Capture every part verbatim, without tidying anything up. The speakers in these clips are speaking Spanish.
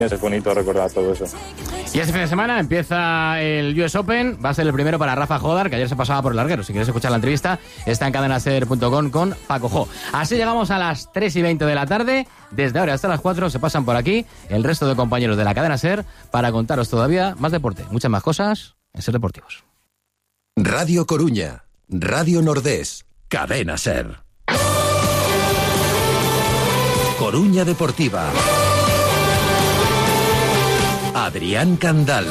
Es bonito recordar todo eso. Y este fin de semana empieza el U S Open. Va a ser el primero para Rafa Jodar, que ayer se pasaba por el larguero. Si quieres escuchar la entrevista, está en cadena ser punto com con Paco Jo. Así llegamos a las tres y veinte de la tarde. Desde ahora hasta las cuatro se pasan por aquí el resto de compañeros de la cadena SER para contaros todavía más deporte, muchas más cosas en SER Deportivos. Radio Coruña, Radio Nordés, cadena SER. Coruña Deportiva. Adrián Candal.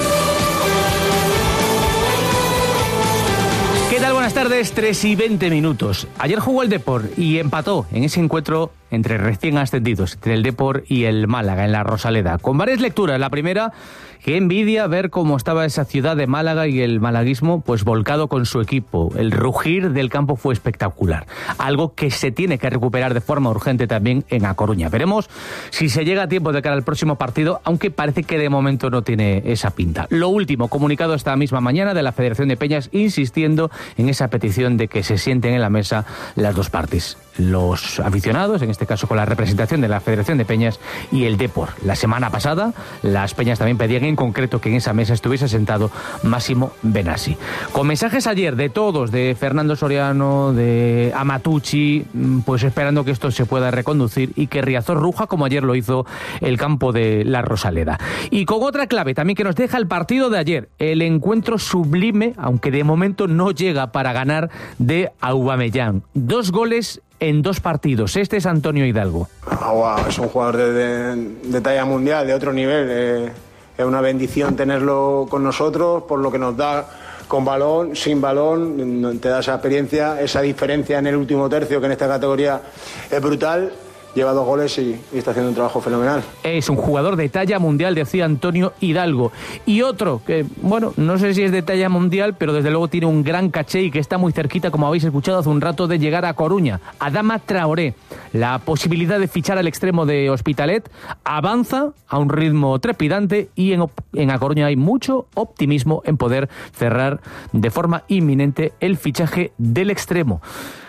¿Qué tal? Buenas tardes, tres y veinte minutos. Ayer jugó el Depor y empató en ese encuentro entre recién ascendidos, entre el Depor y el Málaga en la Rosaleda, con varias lecturas. La primera, qué envidia ver cómo estaba esa ciudad de Málaga y el malaguismo pues volcado con su equipo. El rugir del campo fue espectacular, algo que se tiene que recuperar de forma urgente también en A Coruña. Veremos si se llega a tiempo de cara al próximo partido, aunque parece que de momento no tiene esa pinta. Lo último, comunicado esta misma mañana de la Federación de Peñas insistiendo en esa petición de que se sienten en la mesa las dos partes, los aficionados, en este caso con la representación de la Federación de Peñas, y el Depor. La semana pasada las peñas también pedían en concreto que en esa mesa estuviese sentado Máximo Benassi. Con mensajes ayer de todos, de Fernando Soriano, de Amatucci, pues esperando que esto se pueda reconducir y que Riazor ruja como ayer lo hizo el campo de la Rosaleda. Y con otra clave también que nos deja el partido de ayer, el encuentro sublime, aunque de momento no llega para ganar, de Aubameyang. Dos goles en dos partidos. Este es Antonio Hidalgo. Oh, wow, es un jugador de, de, de talla mundial, de otro nivel. Eh, es una bendición tenerlo con nosotros por lo que nos da con balón, sin balón. Te da esa experiencia, esa diferencia en el último tercio, que en esta categoría es brutal. Lleva dos goles y, y está haciendo un trabajo fenomenal. Es un jugador de talla mundial, decía Antonio Hidalgo. Y otro que, bueno, no sé si es de talla mundial, pero desde luego tiene un gran caché y que está muy cerquita, como habéis escuchado hace un rato, de llegar a Coruña. Adama Traoré. La posibilidad de fichar al extremo de Hospitalet avanza a un ritmo trepidante y en, en A Coruña hay mucho optimismo en poder cerrar de forma inminente el fichaje del extremo.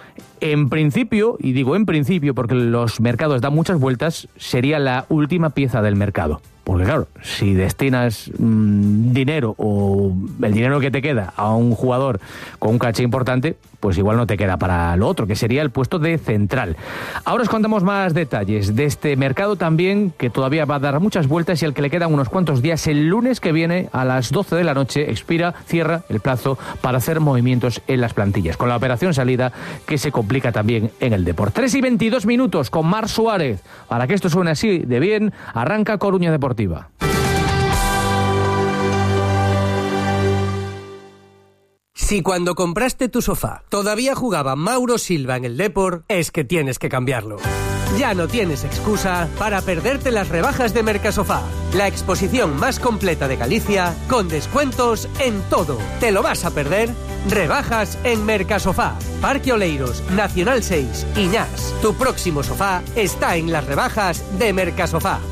En principio, y digo en principio porque los mercados dan muchas vueltas, sería la última pieza del mercado. Porque claro, si destinas mmm, dinero o el dinero que te queda a un jugador con un caché importante, pues igual no te queda para lo otro, que sería el puesto de central. Ahora os contamos más detalles de este mercado también, que todavía va a dar muchas vueltas y al que le quedan unos cuantos días. El lunes que viene a las doce de la noche expira, cierra el plazo para hacer movimientos en las plantillas, con la operación salida que se complica también en el Depor. tres y veintidós minutos con Mar Suárez. Para que esto suene así de bien, arranca Coruña Deportiva. Si cuando compraste tu sofá todavía jugaba Mauro Silva en el Depor, es que tienes que cambiarlo. Ya no tienes excusa para perderte las rebajas de Mercasofá, la exposición más completa de Galicia, con descuentos en todo. ¿Te lo vas a perder? Rebajas en Mercasofá, Parque Oleiros, Nacional seis, Iñás. Tu próximo sofá está en las rebajas de Mercasofá.